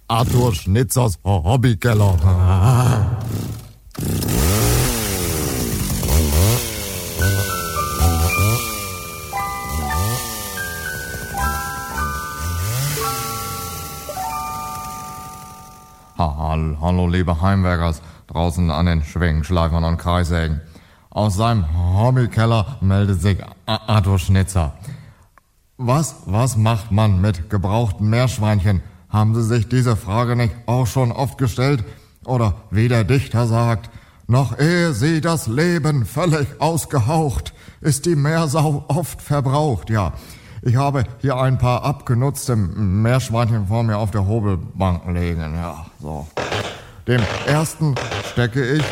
Arthur Schnitzers Hobbykeller. Hallo liebe Heimwerkers draußen an den Schwingenschleifern und Kreissägen. Aus seinem Hobbykeller meldet sich Arthur Schnitzer. Was macht man mit gebrauchten Meerschweinchen? Haben Sie sich diese Frage nicht auch schon oft gestellt? Oder wie der Dichter sagt, noch ehe sie das Leben völlig ausgehaucht, ist die Meersau oft verbraucht. Ja, ich habe hier ein paar abgenutzte Meerschweinchen vor mir auf der Hobelbank liegen. Ja, so. Dem ersten stecke ich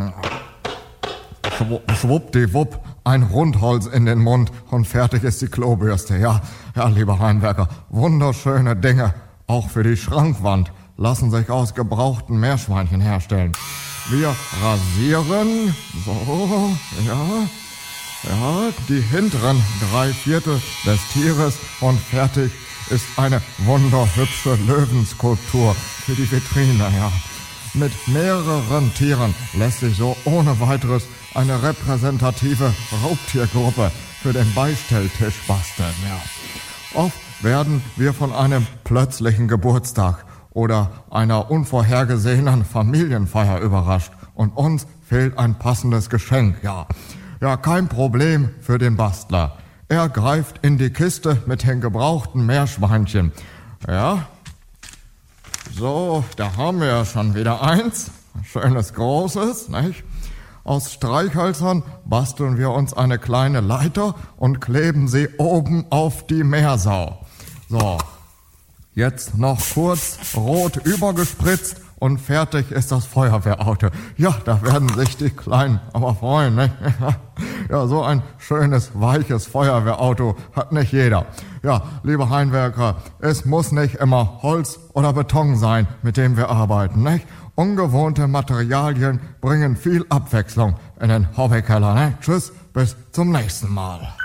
schwuppdiwupp ein Rundholz in den Mund und fertig ist die Klobürste. Ja, lieber Heimwerker, wunderschöne Dinge, auch für die Schrankwand, lassen sich aus gebrauchten Meerschweinchen herstellen. Wir rasieren, so, ja, die hinteren 3/4 des Tieres und fertig ist eine wunderhübsche Löwenskulptur für die Vitrine, ja. Mit mehreren Tieren lässt sich so ohne weiteres eine repräsentative Raubtiergruppe für den Beistelltisch basteln, ja. Oft werden wir von einem plötzlichen Geburtstag oder einer unvorhergesehenen Familienfeier überrascht und uns fehlt ein passendes Geschenk, ja. Ja, kein Problem für den Bastler. Er greift in die Kiste mit den gebrauchten Meerschweinchen. Ja, so, da haben wir ja schon wieder eins. Schönes Großes, nicht? Aus Streichhölzern basteln wir uns eine kleine Leiter und kleben sie oben auf die Meersau. So, jetzt noch kurz rot übergespritzt und fertig ist das Feuerwehrauto. Ja, da werden sich die Kleinen aber freuen, ne? Ja, so ein schönes, weiches Feuerwehrauto hat nicht jeder. Ja, liebe Heimwerker, es muss nicht immer Holz oder Beton sein, mit dem wir arbeiten, nicht? Ungewohnte Materialien bringen viel Abwechslung in den Hobbykeller, ne? Tschüss, bis zum nächsten Mal.